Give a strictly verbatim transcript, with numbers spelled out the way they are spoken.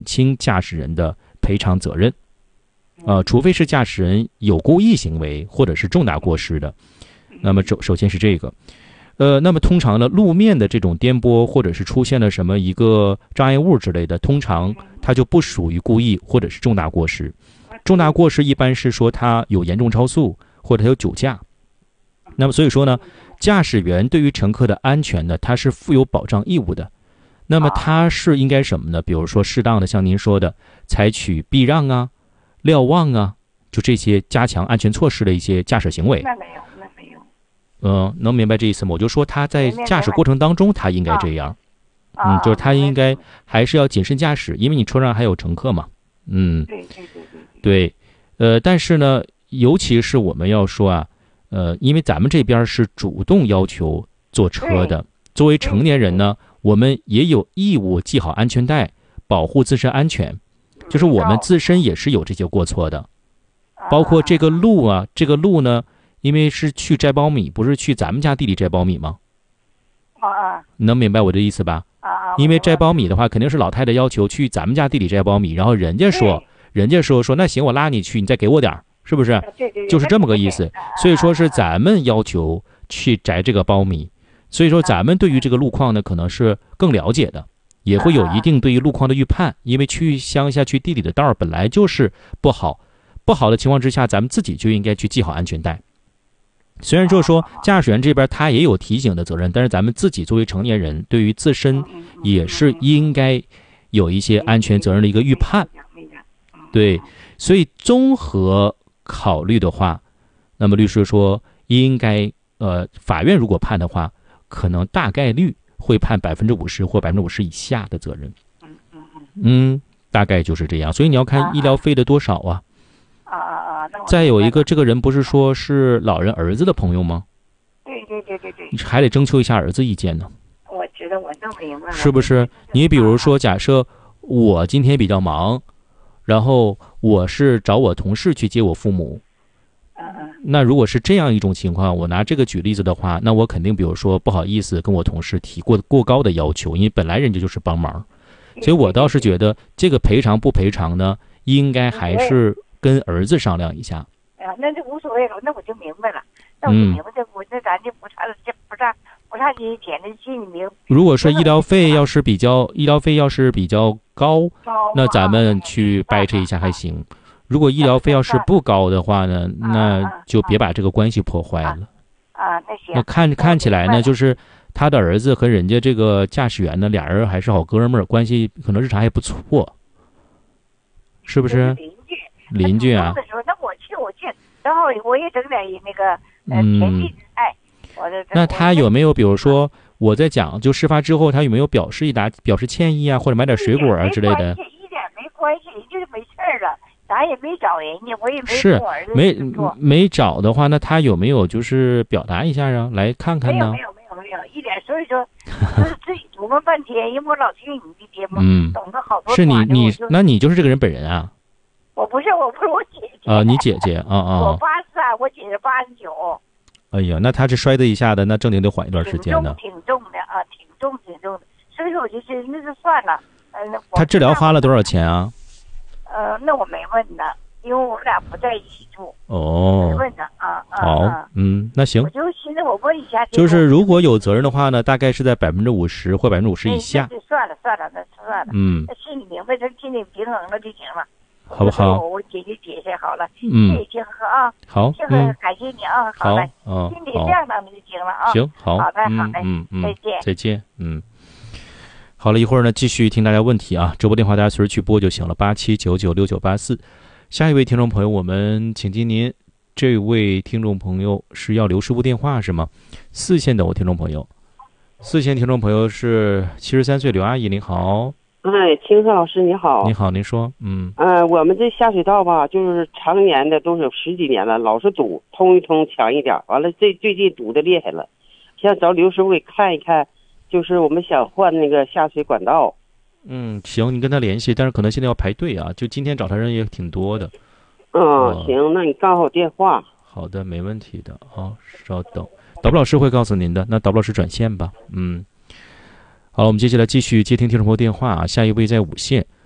轻驾驶人的赔偿责任。呃，除非是驾驶人有故意行为或者是重大过失的。那么首首先是这个。呃，那么通常呢，路面的这种颠簸或者是出现了什么一个障碍物之类的，通常它就不属于故意或者是重大过失。重大过失一般是说他有严重超速或者他有酒驾。那么所以说呢，驾驶员对于乘客的安全呢，他是负有保障义务的。那么他是应该什么呢？比如说适当的像您说的，采取避让啊、瞭望啊，就这些加强安全措施的一些驾驶行为。 那没有，那没有。 嗯，能明白这意思吗？我就说他在驾驶过程当中，他应该这样。嗯，就是他应该还是要谨慎驾驶，因为你车上还有乘客嘛。嗯， 对对对对。 对，呃，但是呢，尤其是我们要说啊，呃，因为咱们这边是主动要求坐车的，作为成年人呢，我们也有义务系好安全带，保护自身安全。就是我们自身也是有这些过错的，包括这个路啊，这个路呢，因为是去摘苞米，不是去咱们家地里摘苞米吗？ 啊， 你能明白我的意思吧？ 啊， 因为摘苞米的话，肯定是老太太要求去咱们家地里摘苞米，然后人家说。人家说说那行，我拉你去，你再给我点，是不是？就是这么个意思。所以说是咱们要求去摘这个苞米，所以说咱们对于这个路况呢，可能是更了解的，也会有一定对于路况的预判。因为去乡下去地里的道儿本来就是不好，不好的情况之下，咱们自己就应该去系好安全带。虽然就是说驾驶员这边他也有提醒的责任，但是咱们自己作为成年人，对于自身也是应该有一些安全责任的一个预判。对，所以综合考虑的话，那么律师说应该呃，法院如果判的话，可能大概率会判百分之五十或百分之五十以下的责任。嗯，大概就是这样。所以你要看医疗费的多少啊。 啊啊啊！ 再有一个，这个人不是说是老人儿子的朋友吗？ 对对对对对。 你还得征求一下儿子意见呢。 我知道，我弄明白了。 是不是？你比如说，假设我今天比较忙。然后我是找我同事去接我父母，那如果是这样一种情况，我拿这个举例子的话，那我肯定比如说不好意思跟我同事提过过高的要求，因为本来人家就是帮忙，所以我倒是觉得这个赔偿不赔偿呢，应该还是跟儿子商量一下。 啊，那就无所谓了，那我就明白了，那我就明白这我那咱就不差这不差不差这些钱的心里明。 如果说医疗费要是比较医疗费要是比较高，那咱们去掰扯一下还行。如果医疗费要是不高的话呢，那就别把这个关系破坏了。 啊，那行。 那看看起来呢，就是他的儿子和人家这个驾驶员呢，俩人还是好哥们儿，关系可能日常还不错，是不是？ 邻居。 邻居啊。 那我去，我去，然后我也整点那个呃田地哎，我这。 那他有没有比如说？我在讲，就事发之后，他有没有表示一答表示歉意啊，或者买点水果啊之类的？ 一点没关系，人家就没事了，咱也没找人家，我也没是没没找的话，那他有没有就是表达一下啊，来看看呢？ 没有没有没有没有一点，所以说就是自己琢磨半天，因为我老听你的节目， 嗯， 懂得好多。 是你你那你就是这个人本人啊？ 我不是，我不是我姐姐啊，你姐姐啊啊！ 我八十三，我姐姐八十九。 哎呀，那他这摔的一下的，那正经得缓一段时间呢。 挺重，挺重的啊，挺重，挺重的。所以说我就觉得那就算了。嗯、呃， 他治疗花了多少钱啊？ 呃，那我没问呢，因为我们俩不在一起住。 哦。 没问呢啊。 好， 啊、 嗯，那行。 我就寻思我问一下。 就是如果有责任的话呢，大概是在百分之五十或百分之五十以下。 那算了算了，那算了。 嗯。 那心里明白，他心里平衡了就行了。 好不好？ 我我解决解释好了， 嗯， 谢谢清河啊， 好， 清河感谢你啊， 好嘞， 嗯， 心里亮亮的就行了啊， 行，好， 好的，好嘞， 嗯嗯， 再见， 再见，嗯，好了，一会儿呢继续听大家问题啊，直播电话大家随时去拨就行了，八七九九六九八四。下一位听众朋友，我们请进您，这位听众朋友是要留师傅电话是吗？四线的我听众朋友，四线听众朋友是七十三岁刘阿姨，您好。 哎，清河老师你好。 你好，您说。嗯。 呃，我们这下水道吧，就是常年的都是有十几年了，老是堵，通一通强一点。完了，这最近堵的厉害了，想找刘师傅给看一看，就是我们想换那个下水管道。 嗯，行，你跟他联系，但是可能现在要排队啊，就今天找他人也挺多的。 嗯，哦、行，那你告诉我电话。 好的，没问题的啊，稍等，导播老师会告诉您的。那导播老师转线吧。嗯。好了，我们接下来继续接听听众朋友电话啊。下一位在五线，